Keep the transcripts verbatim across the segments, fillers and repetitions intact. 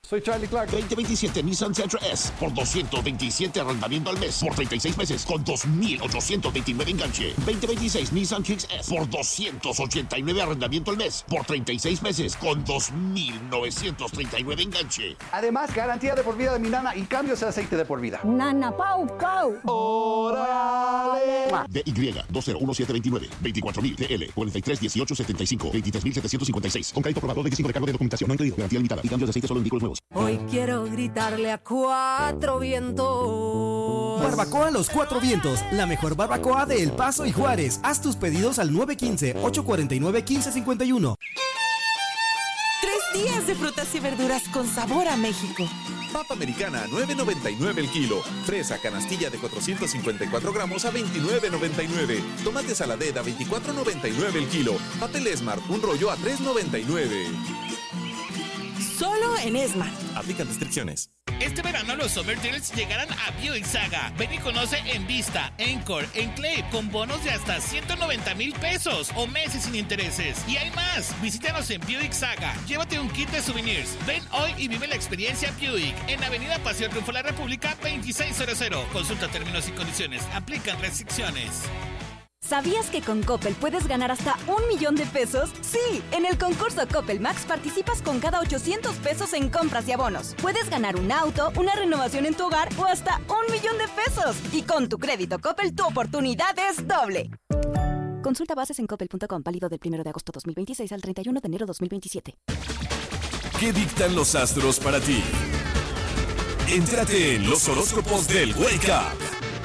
Soy Charlie Clark. veinte veintisiete Nissan Sentra S por doscientos veintisiete arrendamiento al mes por treinta y seis meses con dos mil ochocientos veintinueve enganche. veinte veintiséis Nissan Kicks S por doscientos ochenta y nueve arrendamiento al mes por treinta y seis meses con dos mil novecientos treinta y nueve enganche. Además, garantía de por vida de mi nana y cambios de aceite de por vida. Nana Pau Pau. ¡Órale! D Y dos cero uno siete veintinueve, veinticuatro mil T L, cuarenta y tres dieciocho setenta y cinco, veintitrés mil setecientos cincuenta y seis. Con crédito aprobado, veinticinco de cargo de documentación no incluido. Garantía limitada y cambios de aceite solo en vehículos nuevos. Hoy quiero gritarle a cuatro vientos. Barbacoa Los Cuatro Vientos, la mejor barbacoa de El Paso y Juárez. Haz tus pedidos al nueve uno cinco, ocho cuatro nueve, uno cinco cinco uno. Tres días de frutas y verduras con sabor a México. Papa americana a nueve noventa y nueve el kilo. Fresa canastilla de cuatrocientos cincuenta y cuatro gramos a veintinueve noventa y nueve. Tomate saladera a veinticuatro noventa y nueve el kilo. Papel Esmart un rollo a tres noventa y nueve. Solo en Esmart. Aplican restricciones. Este verano los Summer Deals llegarán a Buick Saga. Ven y conoce en Vista, Encore, Enclave con bonos de hasta ciento noventa mil pesos o meses sin intereses. Y hay más. Visítanos en Buick Saga. Llévate un kit de souvenirs. Ven hoy y vive la experiencia Buick en Avenida Paseo Triunfo de la República veintiséiscientos. Consulta términos y condiciones. Aplican restricciones. ¿Sabías que con Coppel puedes ganar hasta un millón de pesos? Sí, en el concurso Coppel Max participas con cada ochocientos pesos en compras y abonos. Puedes ganar un auto, una renovación en tu hogar o hasta un millón de pesos. Y con tu crédito Coppel, tu oportunidad es doble. Consulta bases en coppel punto com, válido del primero de agosto dos mil veintiséis al treinta y uno de enero dos mil veintisiete. ¿Qué dictan los astros para ti? Entrate en los horóscopos del Wake Up.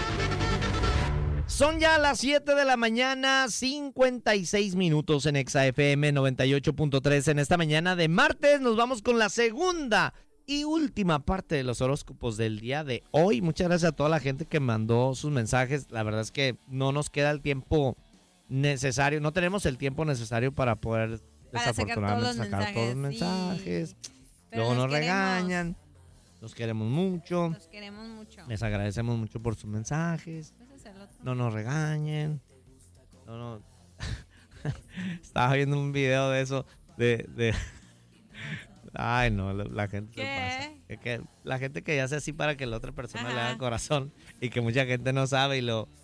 Son ya las siete de la mañana, cincuenta y seis minutos en Exa F M noventa y ocho punto tres. En esta mañana de martes nos vamos con la segunda y última parte de los horóscopos del día de hoy. Muchas gracias a toda la gente que mandó sus mensajes. La verdad es que no nos queda el tiempo necesario, no tenemos el tiempo necesario para poder para desafortunadamente sacar todos los sacar todos los mensajes. mensajes. Sí. Luego nos queremos. regañan. Los queremos mucho. Los queremos mucho. Les agradecemos mucho por sus mensajes. No nos regañen. No, no. Estaba viendo un video de eso. De. de... Ay, no, la, la gente se pasa. Que, que, la gente que hace así para que la otra persona Ajá. le haga corazón. Y que mucha gente no sabe y lo.